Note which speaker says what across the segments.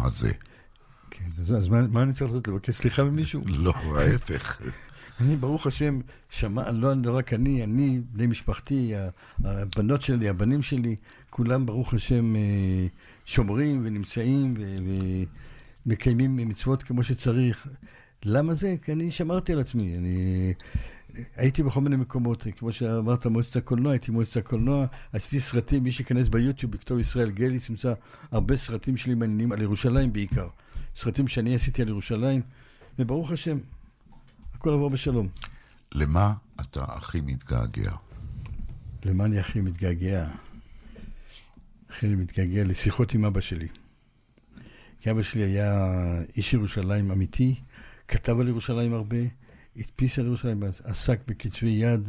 Speaker 1: הזה.
Speaker 2: כן, אז מה אני צריך לעשות? לבקש סליחה ממישהו?
Speaker 1: לא, ההפך.
Speaker 2: אני, ברוך השם, לא רק אני, בני משפחתי, הבנות שלי, הבנים שלי, כולם, ברוך השם, שומרים ונמצאים ומקיימים מצוות כמו שצריך. למה זה? כי אני שמרתי על עצמי. הייתי בכל מיני מקומות, כמו שאמרת, מועצת הקולנוע, הייתי מועצת הקולנוע, עשיתי סרטים, מי שכנס ביוטיוב, בכתוב ישראל גליס, ימצא הרבה סרטים שלי מעניינים על ירושלים בעיקר. סרטים שאני עשיתי על ירושלים, וברוך השם, הכל עבור בשלום.
Speaker 1: למה אתה הכי מתגעגע?
Speaker 2: למה אני הכי מתגעגע? הכי מתגעגע לשיחות עם אבא שלי. כי אבא שלי היה איש ירושלים אמיתי, כתב על ירושלים הרבה, הדפיס על ירושלים, עסק בכתבי יד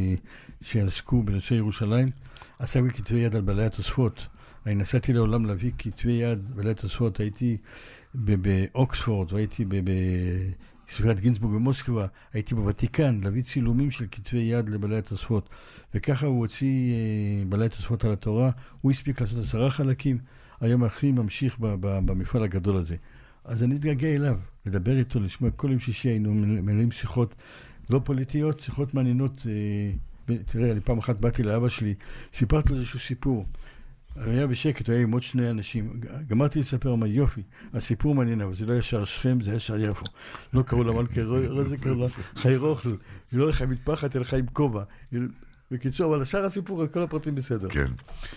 Speaker 2: שעסקו בנושא ירושלים, עסק בכתבי יד על בעלי התוספות. אני נסעתי לעולם להביא כתבי יד בעלי התוספות, הייתי באוקספורד, והייתי בספריית גינסבורג במוסקבה, הייתי בוותיקן, להביא צילומים של כתבי יד לבעלי התוספות. וככה הוא הוציא בעלי התוספות על התורה, הוא הספיק לעשות 10 חלקים, היום הכי ממשיך במפעל הגדול הזה. אז אני מתגעגע אליו, לדבר איתו, לשמוע כל יום שישי, היינו מלאים שיחות לא פוליטיות, שיחות מעניינות. תראה, אני פעם אחת באתי לאבא שלי, סיפרתי לו איזשהו סיפור. הוא היה בשקט, הוא היה עם עוד 2 אנשים. גמרתי לספר מה יופי, הסיפור מעניין, אבל זה לא ישר שכם, זה ישר יפו. לא קראו לה מלכה רוי, זה קראו לה חי רוחל, היא לא לך עם מטפחת, אלא עם כובע. בקיצור, אבל השאר הסיפור, כל הפרטים בסדר.
Speaker 1: כן.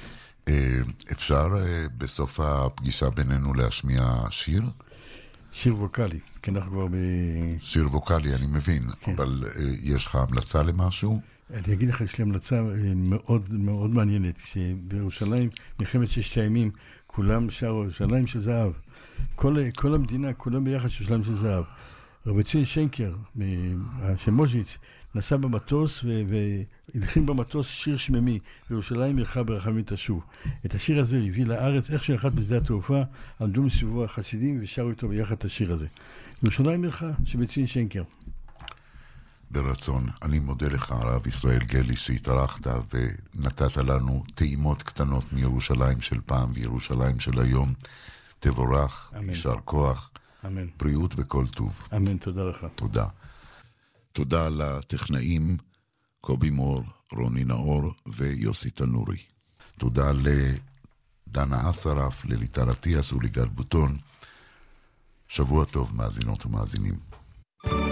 Speaker 1: אפשר בסוף הפגישה בינינו להשמיע שיר?
Speaker 2: שיר ווקלי, כי אנחנו כבר
Speaker 1: שיר ווקלי, אני מבין, כן. אבל יש לך המלצה למשהו?
Speaker 2: אני אגיד לך, יש לי המלצה מאוד מאוד מעניינת, שבירושלים, מלחמת 6 הימים, כולם שרו ירושלים של זהב. כל המדינה, כולם ביחד ירושלים של זהב. רבי ציון שנקר, של מוז'יץ, נסע במטוס והלחין במטוס שיר שממי, ירושלים עירך ברחמים תשוב. את השיר הזה הביא לארץ, איך שאחד בשדה התעופה, עמדו מסביבו החסידים ושרו איתו ביחד את השיר הזה. ירושלים עירך של רבי ציון שנקר.
Speaker 1: ברצון. אני מודה לך, הרב ישראל גליס, שהתארחת ונתת לנו טעימות קטנות מירושלים של פעם וירושלים של היום. תבורך, יישר כוח,
Speaker 2: אמן.
Speaker 1: בריאות וכל טוב.
Speaker 2: אמן, תודה לך.
Speaker 1: תודה. תודה לטכנאים קובי מור, רוני נאור ויוסי תנורי. תודה לדנה אסרף, לליטל אטיאס וליגל בוטון. שבוע טוב, מאזינות ומאזינים.